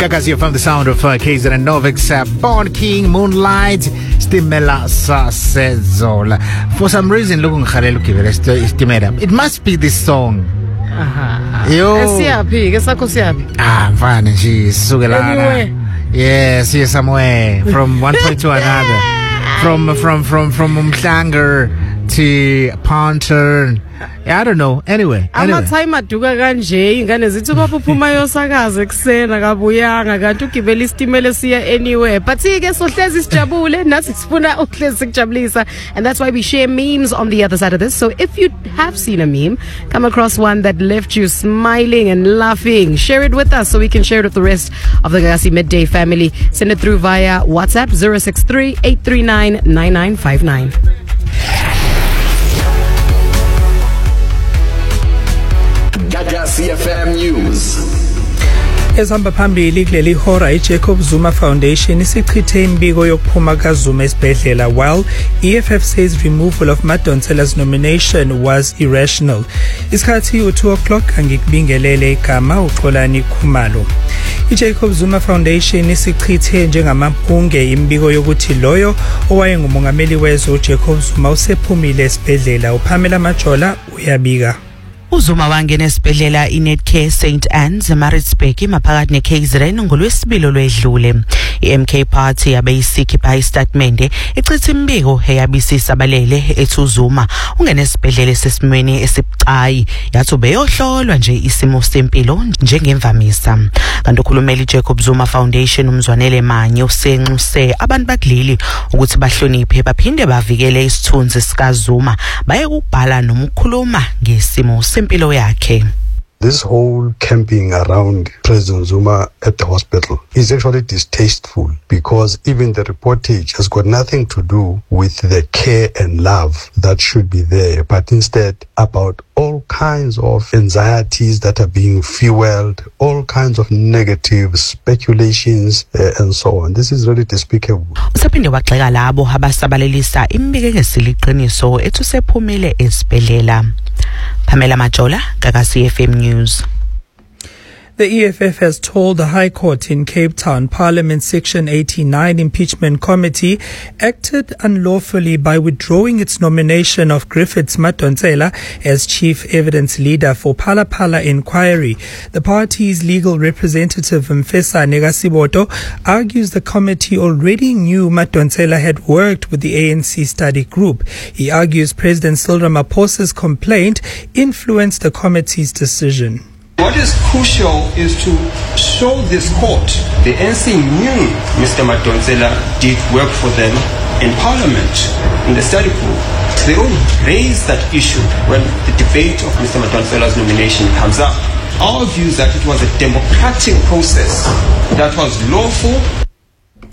Gagazia from the sound of KZ and Novix, Born King, Moonlight, Stimela Sasezola. For some reason, it must be this song. Yo. Fine, she's anyway. Yes, somewhere from one point to another. From Umhlanger to Ponton. I don't know. Anyway. Time aduka kanje ingane zithi baphuma yosakaza eksena kabuyanga kanti ugibela istimela siya anywhere. But ke sohlezi sijabule nathi sifuna uhlezi sikujabulisa, and that's why we share memes on the other side of this. So if you have seen a meme, come across one that left you smiling and laughing, share it with us so we can share it with the rest of the Gagasi Midday family. Send it through via WhatsApp 063-839-9959. CFM News. Ezihamba phambili kuleli hora iJacob Zuma Foundation isichithe imbiko yokuphuma kaZuma esibhedlela, while EFF says removal of Madonsela's nomination was irrational. Isikhathi u2:00 angikubingelele igama uXolani Khumalo. iJacob Zuma Foundation isichithe njengamampunge imbiko yokuthi loyo owayengumongameli wezwe uJacob Zuma usephumile esibhedlela. uPamela Majola uyabika. uZuma wangena esibhedlela iNetcare St Anne's eMaritzburg maphakathi neKZN ngolwesibili olwedlule. iMK Party yabeyisikipha istatement ichitha imbiko eyabisisa abalele ethi uZuma ungena esibhedlela sesimweni esibucayi, yathi ubeyohlolwa nje isimo sempilo njengemvamisa. Kanti ukhulumeli iJacob Zuma Foundation uMzwanele Manye usenxuse abantu bakuleli ukuthi bahloniphe baphinde bavikele isithunzi sikaZuma baye ukubhala noma ukukhuluma ngesimo sempilo yakhe. This whole camping around President Zuma at the hospital is actually distasteful, because even the reportage has got nothing to do with the care and love that should be there, but instead about all kinds of anxieties that are being fueled, all kinds of negative speculations and so on. This is really despicable. Usaphinde waxeka labo abasabalelisa imbike ngesiliqiniso ethusephumile esibhedlela. Pamela Majola, Gagasi FM News. The EFF has told the High Court in Cape Town Parliament Section 89 Impeachment Committee acted unlawfully by withdrawing its nomination of Griffiths Madonsela as chief evidence leader for Phala Phala inquiry. The party's legal representative Mfesa Negasiboto argues the committee already knew Madonsela had worked with the ANC study group. He argues President Cyril Ramaphosa's complaint influenced the committee's decision. What is crucial is to show this court the ANC knew Mr. Madonsela did work for them in Parliament, in the study group. They don't raise that issue when the debate of Mr. Madonsela's nomination comes up. Our view is that it was a democratic process that was lawful